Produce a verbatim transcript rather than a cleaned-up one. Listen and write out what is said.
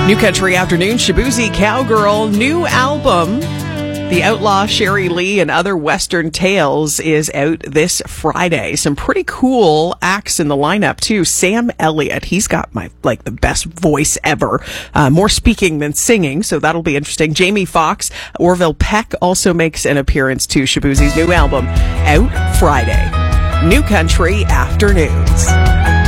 New Country Afternoon, Shaboozey Cowgirl, new album, The Outlaw, Sherry Lee, and Other Western Tales is out this Friday. Some pretty cool acts in the lineup, too. Sam Elliott, he's got my, like, the best voice ever. Uh, more speaking than singing, so that'll be interesting. Jamie Foxx, Orville Peck also makes an appearance, too. Shaboozey's new album, out Friday. New Country Afternoons.